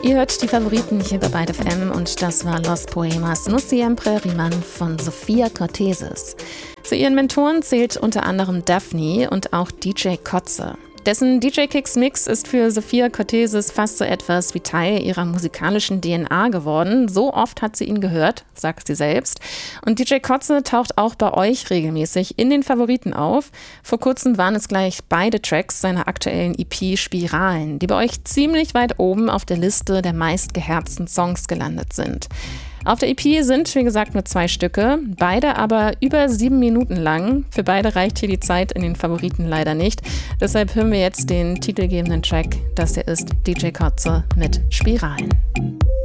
Ihr hört die Favoriten hier bei Byte FM und das war Los Poemas No Siempre Riman von Sophia Cortesis. Zu ihren Mentoren zählt unter anderem Daphne und auch DJ Kotze. Dessen DJ Kicks Mix ist für Sophia Cortesis fast so etwas wie Teil ihrer musikalischen DNA geworden. So oft hat sie ihn gehört, sagt sie selbst. Und DJ Kotze taucht auch bei euch regelmäßig in den Favoriten auf. Vor kurzem waren es gleich beide Tracks seiner aktuellen EP Spiralen, die bei euch ziemlich weit oben auf der Liste der meistgeherzten Songs gelandet sind. Auf der EP sind, wie gesagt, nur 2 Stücke, beide aber über 7 Minuten lang. Für beide reicht hier die Zeit in den Favoriten leider nicht. Deshalb hören wir jetzt den titelgebenden Track. Das hier ist DJ Kotze mit Spiralen.